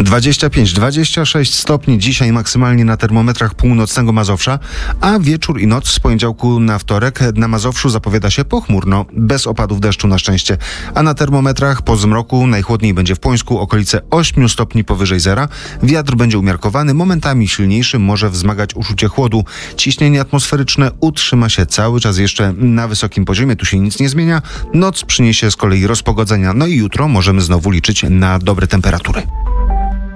25-26 stopni dzisiaj maksymalnie na termometrach północnego Mazowsza, a wieczór i noc z poniedziałku na wtorek na Mazowszu zapowiada się pochmurno, bez opadów deszczu na szczęście. A na termometrach po zmroku najchłodniej będzie w Pońsku, okolice 8 stopni powyżej zera. Wiatr będzie umiarkowany, momentami silniejszy, może wzmagać uczucie chłodu. Ciśnienie atmosferyczne utrzyma się cały czas jeszcze na wysokim poziomie, tu się nic nie zmienia. Noc przyniesie z kolei rozpogodzenia, no i jutro możemy znowu liczyć na dobre temperatury.